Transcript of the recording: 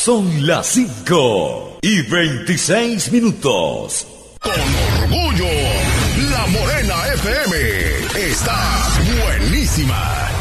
Son las 5:26. Con orgullo, La Morena FM está buenísima.